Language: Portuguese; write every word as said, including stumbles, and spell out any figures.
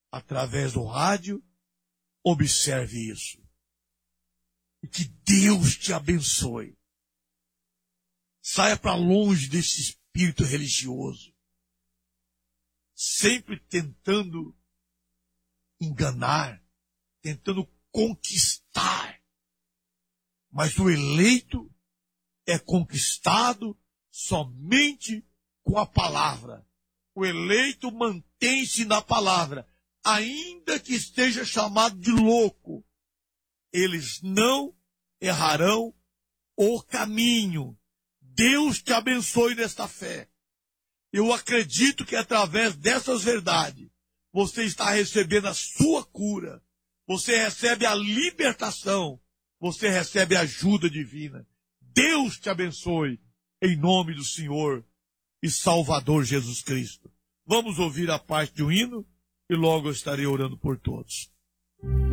através do rádio, observe isso. E que Deus te abençoe. Saia para longe desse espírito religioso, sempre tentando enganar, tentando conquistar. Mas o eleito é conquistado somente com a palavra. O eleito mantém-se na palavra, ainda que esteja chamado de louco. Eles não errarão o caminho. Deus te abençoe nesta fé. Eu acredito que através dessas verdades, você está recebendo a sua cura. Você recebe a libertação. Você recebe a ajuda divina. Deus te abençoe, em nome do Senhor e Salvador Jesus Cristo. Vamos ouvir a parte de um hino e logo eu estarei orando por todos.